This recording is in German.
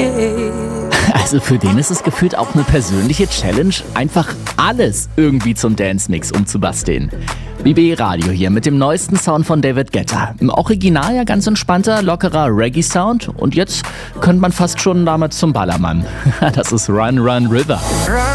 Also für den ist es gefühlt auch eine persönliche Challenge, einfach alles irgendwie zum Dance-Mix umzubasteln. BB Radio hier mit dem neuesten Sound von David Guetta. Im Original ja ganz entspannter, lockerer Reggae-Sound und jetzt könnte man fast schon damit zum Ballermann. Das ist Run Run River.